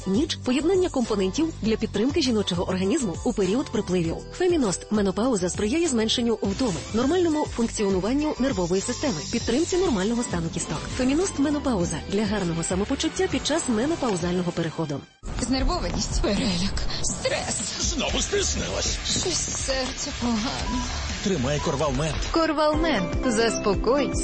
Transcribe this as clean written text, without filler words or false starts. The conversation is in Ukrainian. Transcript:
Ніч – поєднання компонентів для підтримки жіночого організму у період припливів. Феміност менопауза сприяє зменшенню втоми, нормальному функціонуванню нервової системи, підтримці нормального стану кісток. Феміност менопауза для гарного самопочуття під час менопаузального переходу. Знервованість, переляк, стрес. Знову стиснилась. Щось серце погано. Тримай Корвалмент. Корвалмент. Заспокоїть